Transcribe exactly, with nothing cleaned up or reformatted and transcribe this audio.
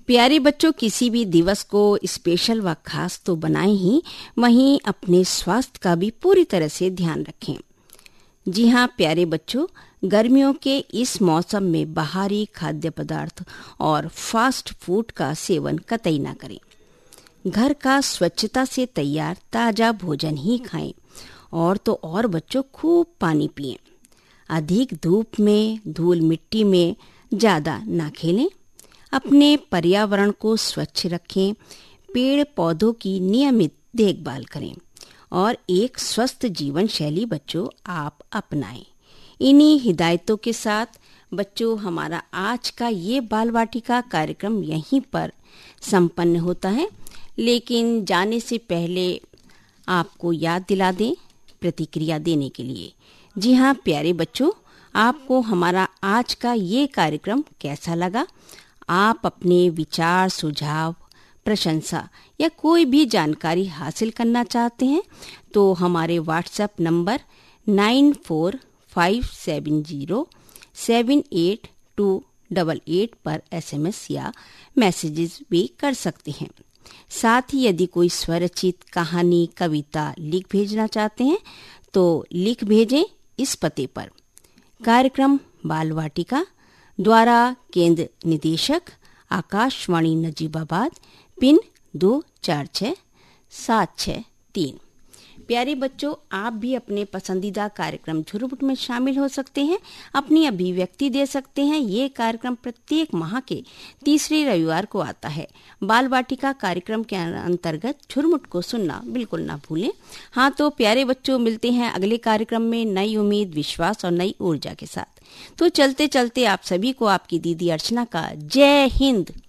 प्यारे बच्चों, किसी भी दिवस को स्पेशल व खास तो बनाए ही, वहीं अपने स्वास्थ्य का भी पूरी तरह से ध्यान रखें। जी हाँ प्यारे बच्चों, गर्मियों के इस मौसम में बाहरी खाद्य पदार्थ और फास्ट फूड का सेवन कतई ना करें। घर का स्वच्छता से तैयार ताजा भोजन ही खाएं और तो और बच्चों खूब पानी पिएं। अधिक धूप में, धूल मिट्टी में ज्यादा ना खेलें। अपने पर्यावरण को स्वच्छ रखें, पेड़ पौधों की नियमित देखभाल करें और एक स्वस्थ जीवन शैली बच्चों आप अपनाएं। इन्हीं हिदायतों के साथ बच्चों हमारा आज का ये बाल वाटिका कार्यक्रम यहीं पर संपन्न होता है। लेकिन जाने से पहले आपको याद दिला दें प्रतिक्रिया देने के लिए। जी हाँ प्यारे बच्चों, आपको हमारा आज का ये कार्यक्रम कैसा लगा? आप अपने विचार, सुझाव, प्रशंसा या कोई भी जानकारी हासिल करना चाहते हैं तो हमारे WhatsApp number nine four five seven zero seven eight to double eight पर एसएमएस या मैसेजेस भी कर सकते हैं। साथ ही यदि कोई स्वरचित कहानी, कविता लिख भेजना चाहते हैं तो लिख भेजें इस पते पर। कार्यक्रम बाल वाटिका द्वारा केंद्र निदेशक आकाशवाणी नजीबाबाद, पिन दो चार छः सात छः तीन। प्यारे बच्चों, आप भी अपने पसंदीदा कार्यक्रम झुरमुट में शामिल हो सकते हैं, अपनी अभिव्यक्ति दे सकते हैं। ये कार्यक्रम प्रत्येक माह के तीसरे रविवार को आता है। बाल वाटिका कार्यक्रम के अंतर्गत झुरमुट को सुनना बिल्कुल ना भूलें। हाँ तो प्यारे बच्चों, मिलते हैं अगले कार्यक्रम में नई उम्मीद, विश्वास और नई ऊर्जा के साथ। तो चलते चलते आप सभी को आपकी दीदी अर्चना का जय हिंद।